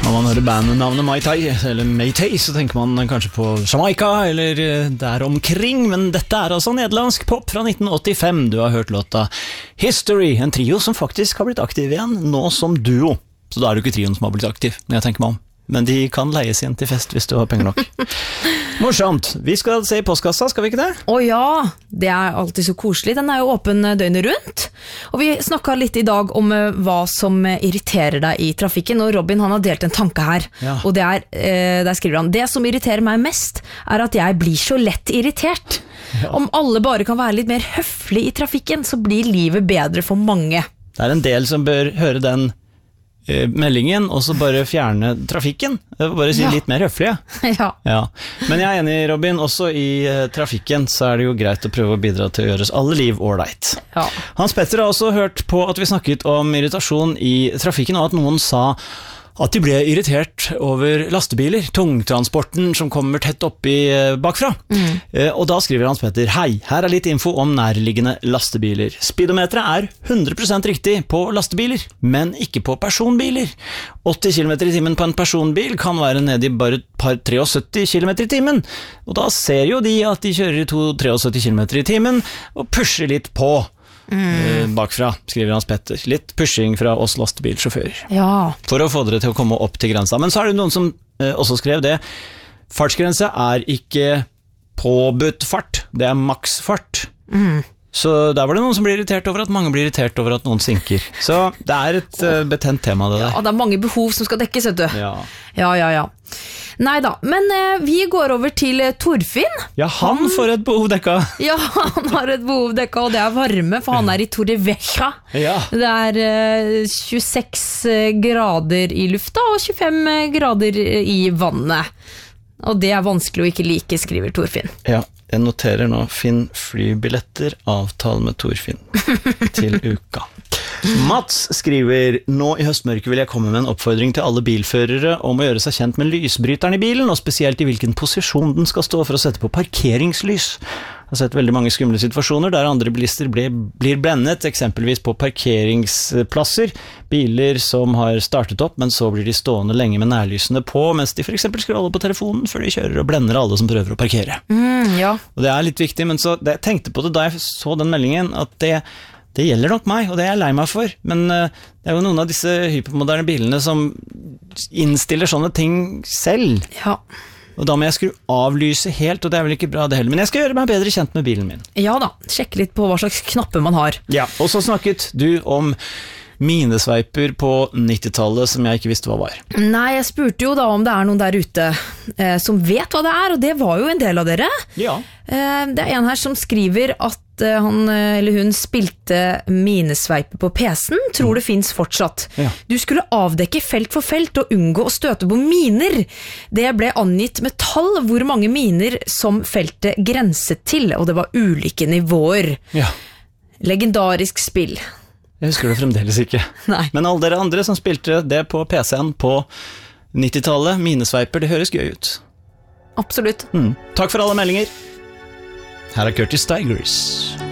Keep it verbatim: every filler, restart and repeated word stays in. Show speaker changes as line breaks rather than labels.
Når man hører bandnavnet Mai Tai, eller Mai Tai, så tenker man kanskje på Jamaica, eller der omkring, men dette er altså nederlandsk pop fra nitten åttifem. Du har hørt låta History, en trio som faktisk har blitt aktiv igjen, nå som duo. Så da er det jo ikke trioen som har blitt aktiv, når jeg tenker meg om. Men de kan leies igjen til fest hvis du har penger nok. Morsomt. Vi skal se i postkassa, skal vi ikke det?
Å ja, det er alltid så koselig. Den er jo åpen døgnet rundt. Og vi snakket litt i dag om hva som irriterer deg i trafikken, og Robin han har delt en tanke her.
Ja.
Og det er, eh, der skriver han, det som irriterer meg mest er at jeg blir så lett irritert. Ja. Om alle bare kan være litt mer høflig i trafikken, så blir livet bedre for mange.
Det er en del som bør høre den meldingen, og så bare fjerne trafikken. Bare si ja. Litt mer høflig.
Ja.
Ja. Men jeg er enig, Robin, også i uh, trafikken så er det jo greit å prøve å bidra til å gjøre oss alle liv ålreit.
Ja.
Hans Petter har også hørt på at vi snakket om irritasjon i trafikken, og at noen sa at de ble irritert over lastebiler, tungtransporten som kommer tett oppi bakfra. Mm. Eh, og da skriver Hans Petter, hei, her er litt info om nærliggende lastebiler. Speedometeret er hundre prosent riktig på lastebiler, men ikke på personbiler. åtti kilometer i timen på en personbil kan være nede i bare et par syttitre kilometer i timen. Og da ser jo de at de kjører i to syttitre kilometer i timen og pusher litt på. Mm. Bakfra, skriver Hans Petter. Litt pushing fra oss lastebilsjåfører.
Ja.
For å få dere til å komme opp til grensa. Men så er det noen som eh, også skrev det. Fartsgrense er ikke påbudt fart, det er maksfart. Mm. Så der var det noen som blir irritert over at mange blir irritert over at noen sinker. Så det er et uh, betent tema det der.
Ja, det er mange behov som skal dekkes, vet du.
Ja,
ja, ja. ja. Neida, men eh, vi går over til eh, Torfinn.
Ja, han, han får et behov dekka.
Ja, han har et behov dekka, og det er varme, for han er i Torrevieja.
Ja.
Det er eh, tjueseks grader i lufta og tjuefem grader i vannet. Og det er vanskelig å ikke like, skriver Torfinn.
Ja, jeg noterer nå, finn flybilletter, avtale med Torfinn til uka. Mats skriver, nå i høstmørket vil jeg komme med en oppfordring til alle bilførere om å gjøre seg kjent med lysbryteren i bilen, og spesielt i hvilken posisjon den skal stå for å sette på parkeringslys. Jeg har sett veldig mange skumle situasjoner der andre bilister ble, blir blendet, eksempelvis på parkeringsplasser, biler som har startet opp, men så blir de stående lenge med nærlysene på, mens de for eksempel scroller på telefonen før de kjører og blender alle som prøver å parkere.
Mm, ja.
Og det er litt viktig, men så, jeg tenkte på det da jeg så den meldingen, at det Det gjelder nok meg, og det er jeg lei meg for, men uh, det er jo noen av disse hypermoderne bilene som innstiller sånne ting selv.
Ja.
Og da må jeg skru avlyse helt, og det er vel ikke bra det heller, men jeg skal gjøre meg bedre kjent med bilen min.
Ja da, sjekke litt på hva slags knapper man har.
Ja, og så snakket du om minesveiper på nittitallet som jeg ikke visste hva var.
Nei, jeg spurte jo da om det er noen der ute eh, som vet hva det er, og det var jo en del av dere.
Ja.
Eh, det er en her som skriver at eh, han eller hun spilte minesveiper på P C-en, tror det finnes fortsatt.
Ja.
Du skulle avdekke felt for felt og unngå å støte på miner. Det ble angitt med tall hvor mange miner som feltet grenset til, og det var ulike nivåer.
Ja.
Legendarisk spill.
Jeg husker det fremdeles ikke.
Nei.
Men alle dere andre som spilte det på P C-en på nittitallet, minesveiper, det høres gøy ut.
Absolutt.
Mm. Takk for alle meldinger. Her er Curtis Stigers.